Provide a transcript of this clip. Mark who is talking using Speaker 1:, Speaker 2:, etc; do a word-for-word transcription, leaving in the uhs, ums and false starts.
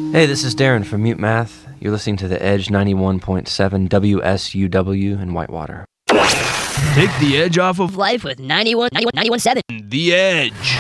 Speaker 1: Hey, this is Darren from Mute Math. You're listening to The Edge ninety-one point seven W S U W in Whitewater.
Speaker 2: Take the edge off of
Speaker 3: Life with ninety-one, ninety-one, ninety-one point seven.
Speaker 2: The Edge.